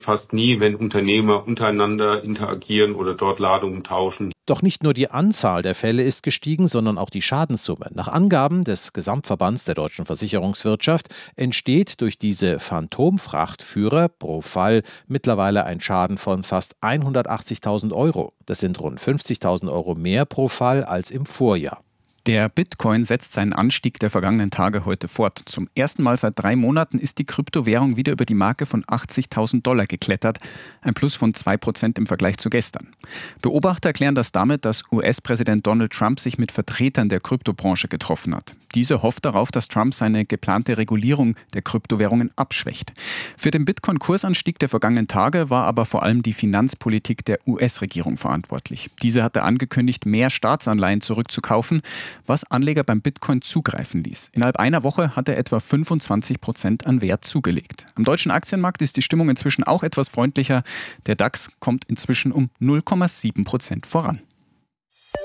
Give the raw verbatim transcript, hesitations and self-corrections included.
fast nie, wenn Unternehmer untereinander interagieren oder dort Ladungen tauschen. Doch nicht nur die Anzahl der Fälle ist gestiegen, sondern auch die Schadenssumme. Nach Angaben des Gesamtverbands der deutschen Versicherungswirtschaft entsteht durch diese Phantomfrachtführer pro Fall mittlerweile ein Schaden von fast hundertachtzigtausend Euro. Das sind rund fünfzigtausend Euro mehr pro Fall als im Vorjahr. Der Bitcoin setzt seinen Anstieg der vergangenen Tage heute fort. Zum ersten Mal seit drei Monaten ist die Kryptowährung wieder über die Marke von achtzigtausend Dollar geklettert. Ein Plus von zwei Prozent im Vergleich zu gestern. Beobachter erklären das damit, dass U S-Präsident Donald Trump sich mit Vertretern der Kryptobranche getroffen hat. Diese hofft darauf, dass Trump seine geplante Regulierung der Kryptowährungen abschwächt. Für den Bitcoin-Kursanstieg der vergangenen Tage war aber vor allem die Finanzpolitik der U S-Regierung verantwortlich. Diese hatte angekündigt, mehr Staatsanleihen zurückzukaufen, was Anleger beim Bitcoin zugreifen ließ. Innerhalb einer Woche hat er etwa fünfundzwanzig Prozent an Wert zugelegt. Am deutschen Aktienmarkt ist die Stimmung inzwischen auch etwas freundlicher. Der DAX kommt inzwischen um null Komma sieben Prozent voran.